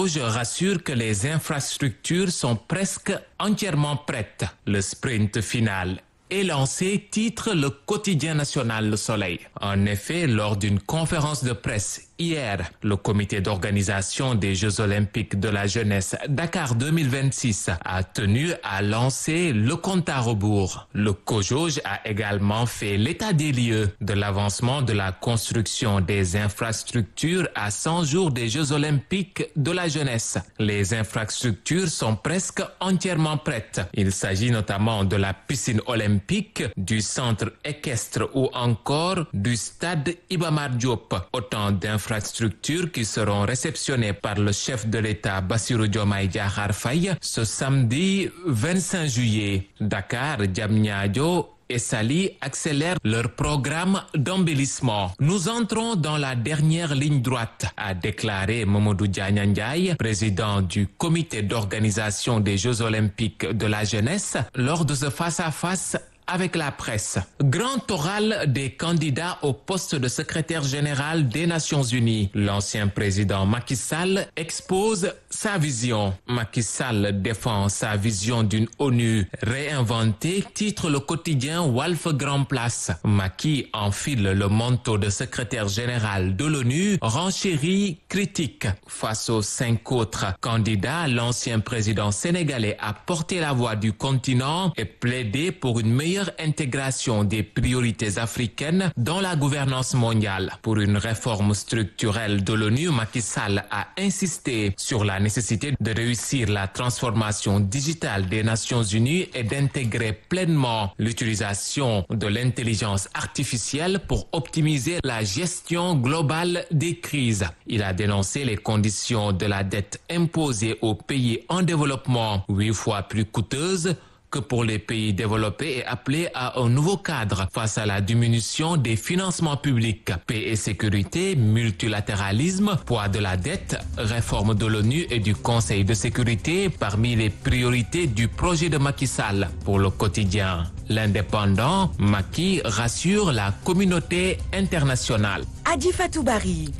COJOJ rassure que les infrastructures sont presque entièrement prêtes. Le sprint final est lancé, titre le quotidien national Le Soleil. En effet, lors d'une conférence de presse hier, le comité d'organisation des Jeux olympiques de la jeunesse Dakar 2026 a tenu à lancer le compte à rebours. Le COJOJ a également fait l'état des lieux de l'avancement de la construction des infrastructures à 100 jours des Jeux olympiques de la jeunesse. Les infrastructures sont presque entièrement prêtes. Il s'agit notamment de la piscine olympique, du centre équestre ou encore du stade Iba Mar Diop. Autant d'infrastructures qui seront réceptionnées par le chef de l'État Bassirou Diomaye Diakhar Faye ce samedi 25 juillet. Dakar, Diamniadio et Saly accélèrent leur programme d'embellissement. Nous entrons dans la dernière ligne droite, a déclaré Mamadou Diagne Ndiaye, président du comité d'organisation des Jeux olympiques de la jeunesse, lors de ce face-à-face avec la presse. Grand oral des candidats au poste de secrétaire général des Nations Unies. L'ancien président Macky Sall expose sa vision. Macky Sall défend sa vision d'une ONU réinventée, titre le quotidien Walf Grand Place. Macky enfile le manteau de secrétaire général de l'ONU, renchérit critique. Face aux 5 autres candidats, l'ancien président sénégalais a porté la voix du continent et plaidé pour une meilleure intégration des priorités africaines dans la gouvernance mondiale. Pour une réforme structurelle de l'ONU, Macky Sall a insisté sur la nécessité de réussir la transformation digitale des Nations Unies et d'intégrer pleinement l'utilisation de l'intelligence artificielle pour optimiser la gestion globale des crises. Il a dénoncé les conditions de la dette imposée aux pays en développement, 8 fois plus coûteuses que pour les pays développés, et appelé à un nouveau cadre face à la diminution des financements publics. Paix et sécurité, multilatéralisme, poids de la dette, réforme de l'ONU et du Conseil de sécurité parmi les priorités du projet de Macky Sall. Pour le quotidien L'Indépendant, Macky rassure la communauté internationale. Adi Fatou Bari.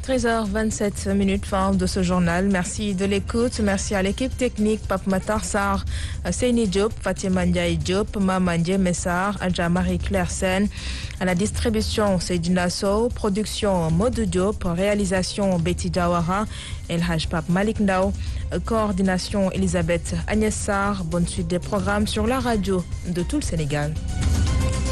13h27, fin de ce journal. Merci de l'écoute. Merci à l'équipe technique, Pape Matar Sarr, Seyni Diop, Fatima Ndiaye Diop, Mamandje Messar, Adja Marie-Claire Sen. À la distribution, Seydina Sow. Production, Modou Diop. Réalisation, Betty Diawara. El Haj Pape Malik Ndao. Coordination, Elisabeth Agnès Sarr. Bonne suite des programmes sur la radio de tout le Sénégal.